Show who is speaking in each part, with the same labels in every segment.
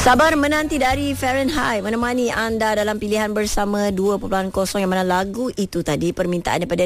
Speaker 1: Sabar menanti dari Fahrenheit menemani anda dalam pilihan bersama 2.0 yang mana lagu itu tadi permintaan daripada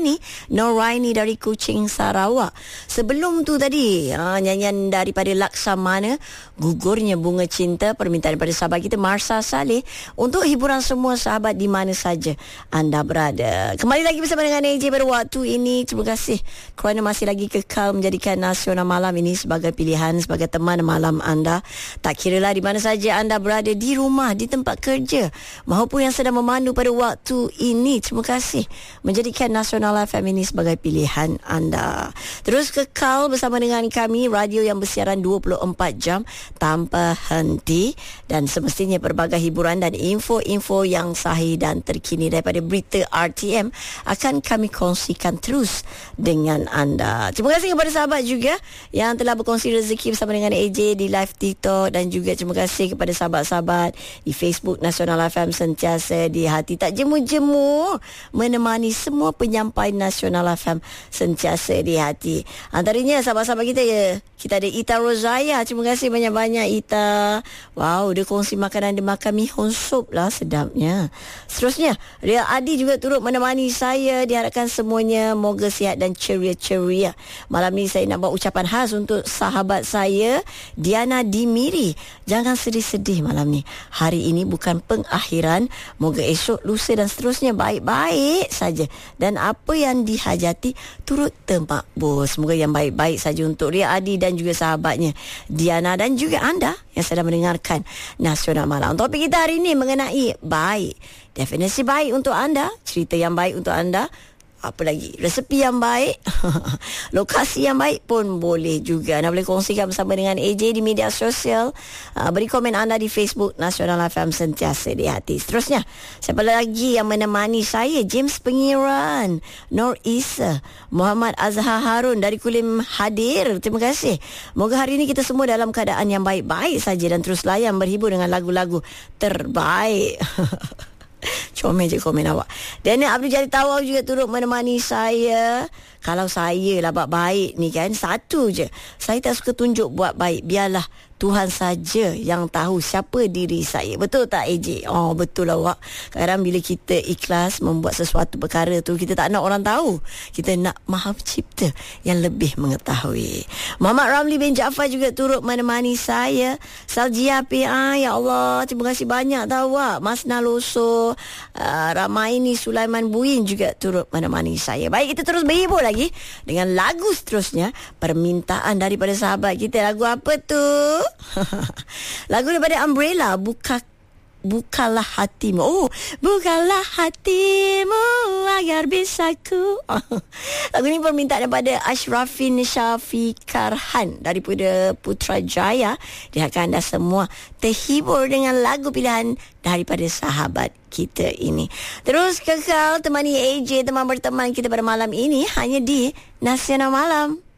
Speaker 1: Noraini dari Kuching, Sarawak. Sebelum tu tadi nyanyian daripada Laksamana, Gugurnya Bunga Cinta, permintaan daripada sahabat kita Marsha Saleh, untuk hiburan semua sahabat di mana saja anda berada. Kembali lagi bersama dengan AJ pada waktu ini. Terima kasih kerana masih lagi kekal menjadikan Nasional Malam ini sebagai pilihan, sebagai teman malam anda. Tak kiralah di mana saja anda berada, di rumah, di tempat kerja, maupun yang sedang memandu pada waktu ini. Terima kasih menjadikan Nasional FM ini sebagai pilihan anda. Terus kekal bersama dengan kami, radio yang bersiaran 24 jam tanpa henti, dan semestinya pelbagai hiburan dan info-info yang sahih dan terkini daripada berita RTM akan kami kongsikan terus dengan anda. Terima kasih kepada sahabat juga yang telah berkongsi rezeki bersama dengan AJ di live TikTok, dan juga terima kasih kepada sahabat-sahabat di Facebook Nasional FM sentiasa di hati, tak jemu-jemu menemani semua penyampai Nasional FM sentiasa di hati. Antaranya sahabat-sahabat kita kita ada Ita Rozaya. Terima kasih banyak-banyak Ita. Wow, dia kongsi makanan, dia makan mihun sup lah, sedapnya. Seterusnya Ria Adi juga turut menemani saya. Diharapkan semuanya moga sihat dan ceria-ceria. Malam ni saya nak buat ucapan khas untuk sahabat saya Diana Dimiri. Jangan sedih-sedih malam ni. Hari ini bukan pengakhiran. Moga esok, lusa dan seterusnya baik-baik saja, dan apa yang dihajati turut termakbul. Semoga yang baik-baik saja untuk Ria Adi dan juga sahabatnya Diana, dan juga anda yang sedang mendengarkan Nasional Malam. Topik kita hari ini mengenai baik. Definisi baik untuk anda, cerita yang baik untuk anda, apa lagi, resepi yang baik, lokasi yang baik pun boleh juga. Anda boleh kongsikan bersama dengan AJ di media sosial. Beri komen anda di Facebook Nasional FM sentiasa di hati. Seterusnya, siapa lagi yang menemani saya? James Pengiran, Nur Isa, Muhammad Azhar Harun dari Kulim hadir. Terima kasih. Moga hari ini kita semua dalam keadaan yang baik-baik saja dan terus layan berhibur dengan lagu-lagu terbaik. Comel je komen awak. Daniel Abdul Jalil Tawau juga turut menemani saya. Kalau saya lah buat baik ni kan, satu je, saya tak suka tunjuk buat baik. Biarlah Tuhan saja yang tahu siapa diri saya. Betul tak AJ? Oh, betul lah awak. Kadang bila kita ikhlas membuat sesuatu perkara tu, kita tak nak orang tahu. Kita nak Maha Pencipta yang lebih mengetahui. Muhammad Ramli bin Jaafar juga turut menemani saya. Saljia PA, ya Allah, terima kasih banyak tahu awak. Mas Naloso, Ramaini Sulaiman Buin juga turut menemani saya. Baik, kita terus berhibur lagi dengan lagu seterusnya, permintaan daripada sahabat kita. Lagu apa tu? Lagu daripada Umbrella, Bukalah hatimu. Oh, bukalah hatimu agar bisa ku. Lagu ni permintaan daripada Ashrafin Syafikarhan daripada Putrajaya. Diharapkan anda semua terhibur dengan lagu pilihan daripada sahabat kita ini. Terus kekal temani AJ, teman berteman kita pada malam ini, hanya di Nasional Malam.